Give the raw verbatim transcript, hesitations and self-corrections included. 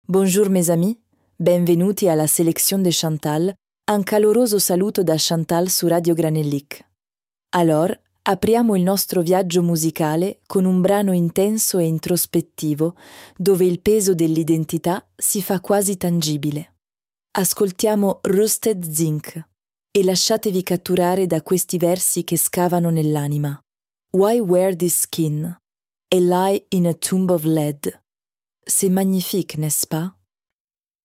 Bonjour mes amis, benvenuti alla Selezione de Chantal, un caloroso saluto da Chantal su Radio Granellic. Allora, apriamo il nostro viaggio musicale con un brano intenso e introspettivo dove il peso dell'identità si fa quasi tangibile. Ascoltiamo Rusted Zinc e lasciatevi catturare da questi versi che scavano nell'anima. Why wear this skin? A lie in a tomb of lead. C'est magnifique, n'est-ce pas?